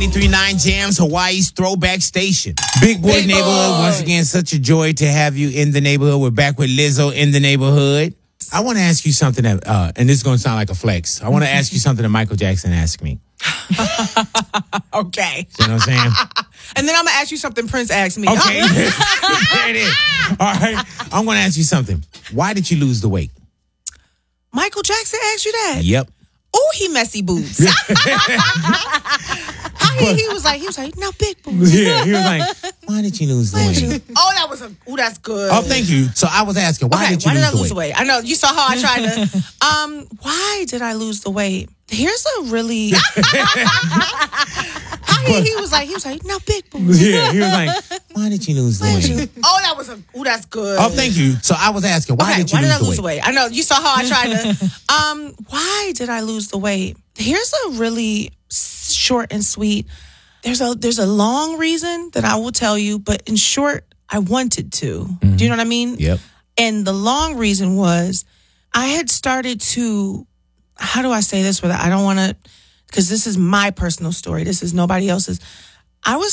93.9 Jams, Hawaii's throwback station. Big Boy Neighborhood, once again, such a joy to have you in the neighborhood. We're back with Lizzo in the neighborhood. I want to ask you something that, and this is going to sound like a flex. I want to ask you something that Michael Jackson asked me. Okay. You know what I'm saying? And then I'm going to ask you something Prince asked me. Okay. There it is. All right. I'm going to ask you something. Why did you lose the weight? Michael Jackson asked you that? Yep. Oh, he messy boots. he was like, now big boots. Yeah, he was like, why did you lose the weight? Oh, that's good. Oh, thank you. So I was asking, why did you lose the weight? I know, you saw how I tried to. Why did I lose the weight? Here's a really. He was like, now big boots. Yeah, he was like, why did you lose the weight? Oh, that's good. Oh, thank you. So I was asking, why did you lose the weight? I know, you saw how I tried to. Why did I lose the weight? Here's a really short and sweet. There's a long reason that I will tell you, but in short, I wanted to. Mm-hmm. Do you know what I mean? Yep. And the long reason was I had started to, how do I say this without, I don't want to, because this is my personal story. This is nobody else's. I was